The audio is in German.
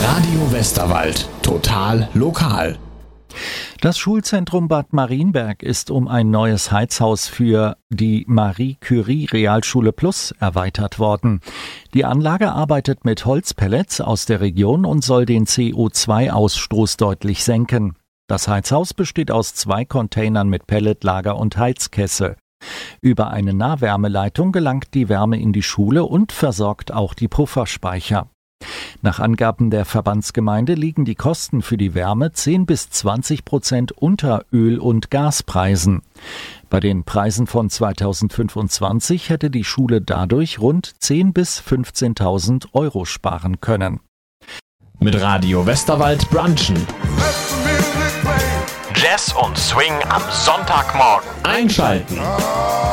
Radio Westerwald. Total lokal. Das Schulzentrum Bad Marienberg ist um ein neues Heizhaus für die Marie Curie Realschule Plus erweitert worden. Die Anlage arbeitet mit Holzpellets aus der Region und soll den CO2-Ausstoß deutlich senken. Das Heizhaus besteht aus 2 Containern mit Pelletlager und Heizkessel. Über eine Nahwärmeleitung gelangt die Wärme in die Schule und versorgt auch die Pufferspeicher. Nach Angaben der Verbandsgemeinde liegen die Kosten für die Wärme 10-20% unter Öl- und Gaspreisen. Bei den Preisen von 2025 hätte die Schule dadurch rund 10.000 bis 15.000 Euro sparen können. Mit Radio Westerwald brunchen. Jazz und Swing am Sonntagmorgen. Einschalten.